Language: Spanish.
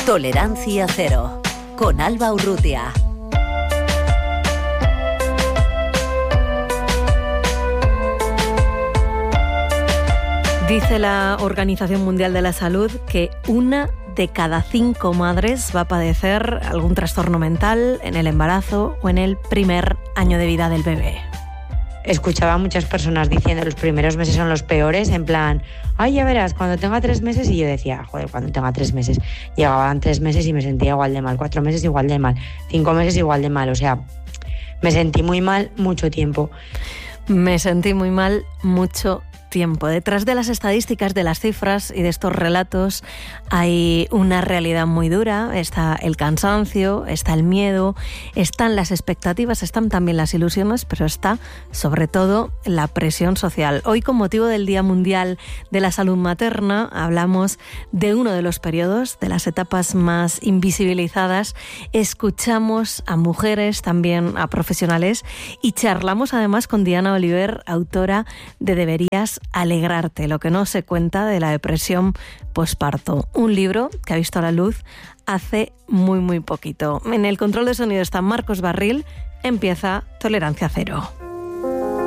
Tolerancia cero, con Alba Urrutia. Dice la Organización Mundial de la Salud que 1 de cada 5 madres va a padecer algún trastorno mental en el embarazo o en el primer año de vida del bebé. Escuchaba a muchas personas diciendo los primeros meses son los peores, en plan, ay, ya verás, cuando tenga 3 meses, y yo decía, joder, cuando tenga 3 meses. Llegaban 3 meses y me sentía igual de mal, 4 meses igual de mal, 5 meses igual de mal, o sea, me sentí muy mal mucho tiempo. Me sentí muy mal mucho tiempo. Detrás de las estadísticas, de las cifras y de estos relatos hay una realidad muy dura. Está el cansancio, está el miedo, están las expectativas, están también las ilusiones, pero está sobre todo la presión social. Hoy, con motivo del Día Mundial de la Salud Materna, hablamos de uno de los periodos, de las etapas más invisibilizadas. Escuchamos a mujeres, también a profesionales, y charlamos además con Diana Oliver, autora de Deberías alegrarte, lo que no se cuenta de la depresión posparto. Un libro que ha visto la luz hace muy poquito. En el control de sonido está Marcos Barril. Empieza Tolerancia Cero.